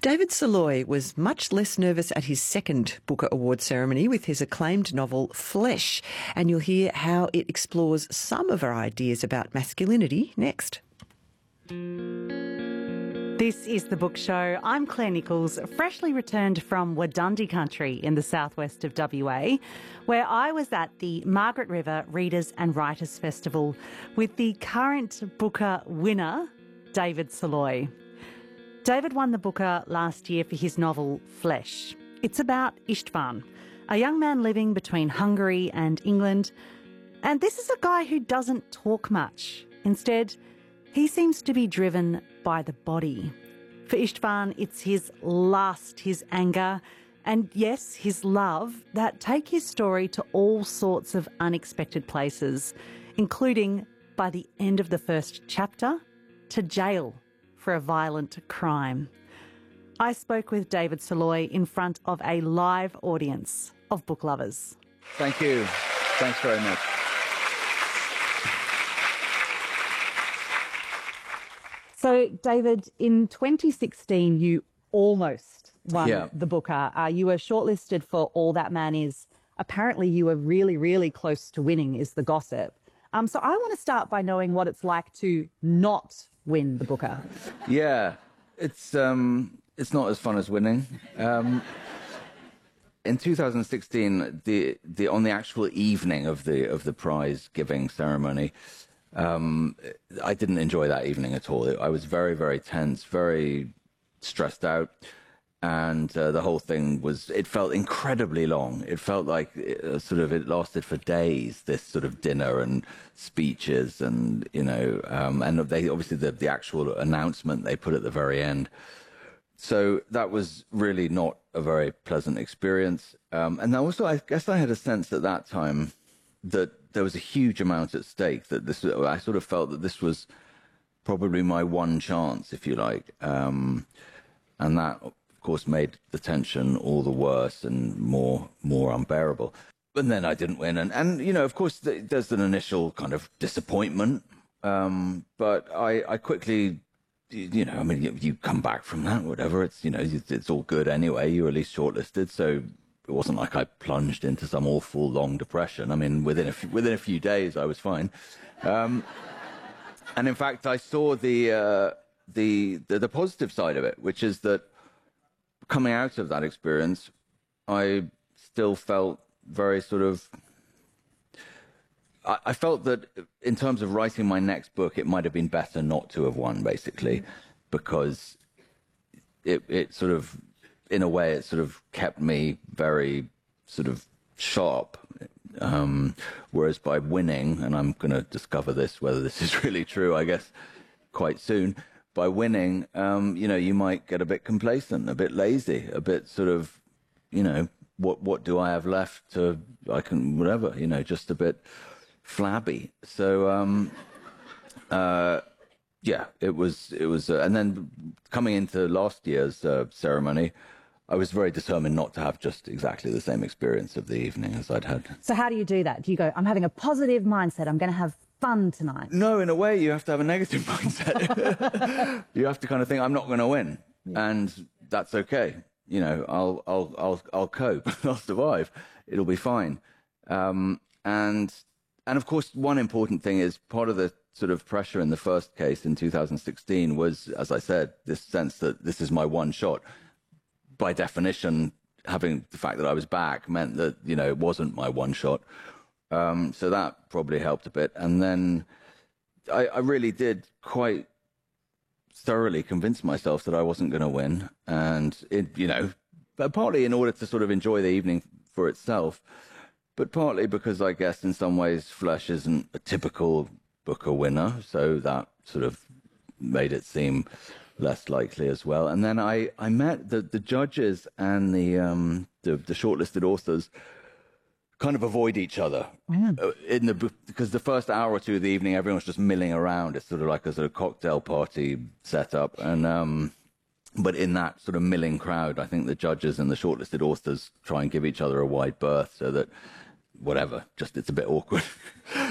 David Saloy was much less nervous at his second Booker Award ceremony with his acclaimed novel Flesh, and you'll hear how it explores some of our ideas about masculinity next. This is The Book Show. I'm Claire Nichols, freshly returned from Wadundy country in the southwest of WA, where I was at the Margaret River Readers and Writers Festival with the current Booker winner, David Saloy. David won the Booker last year for his novel Flesh. It's about Istvan, a young man living between Hungary and England. And this is a guy who doesn't talk much. Instead, he seems to be driven by the body. For Istvan, it's his lust, his anger, and yes, his love that take his story to all sorts of unexpected places, including, by the end of the first chapter, to jail for a violent crime. I spoke with David Saloy in front of a live audience of book lovers. Thank you. Thanks very much. So, David, in 2016, you almost won the Booker. You were shortlisted for All That Man Is. Apparently, you were really, really close to winning, is the gossip. So I want to start by knowing what it's like to not win the Booker. Yeah, it's not as fun as winning. In 2016, on the actual evening of the prize giving ceremony, I didn't enjoy that evening at all. I was very, very tense, very stressed out. And the whole thing it felt incredibly long. It felt like it lasted for days, this sort of dinner and speeches and, and they obviously the actual announcement they put at the very end. So that was really not a very pleasant experience. And also, I guess I had a sense at that time that there was a huge amount at stake, that I sort of felt that this was probably my one chance, if you like. And that, of course, made the tension all the worse and more unbearable. And then I didn't win. And of course, there's an initial kind of disappointment. But I quickly, you come back from that, whatever. It's all good anyway. You're at least shortlisted. So it wasn't like I plunged into some awful long depression. I mean, within a few days, I was fine. And in fact, I saw the positive side of it, which is that coming out of that experience, I still felt very I felt that in terms of writing my next book, it might have been better not to have won, basically, because it sort of, in a way, it sort of kept me very sort of sharp. Whereas by winning, and I'm going to discover whether this is really true, I guess, quite soon. By winning, you might get a bit complacent, a bit lazy, a bit sort of, what do I have left whatever, just a bit flabby. So, it was, and then coming into last year's ceremony, I was very determined not to have just exactly the same experience of the evening as I'd had. So how do you do that? Do you go, I'm having a positive mindset, I'm going to have fun tonight? No, in a way, you have to have a negative mindset. You have to kind of think, I'm not going to win, and that's okay. I'll cope. I'll survive. It'll be fine. And of course, one important thing is part of the sort of pressure in the first case in 2016 was, as I said, this sense that this is my one shot. By definition, having the fact that I was back meant that, it wasn't my one shot. So that probably helped a bit. And then I really did quite thoroughly convince myself that I wasn't going to win. And, but partly in order to sort of enjoy the evening for itself, but partly because I guess in some ways Flesh isn't a typical Booker winner. So that sort of made it seem less likely as well. And then I met the judges and the shortlisted authors kind of avoid each other because the first hour or two of the evening, everyone's just milling around. It's sort of like a sort of cocktail party setup. And but in that sort of milling crowd, I think the judges and the shortlisted authors try and give each other a wide berth so that whatever, just it's a bit awkward.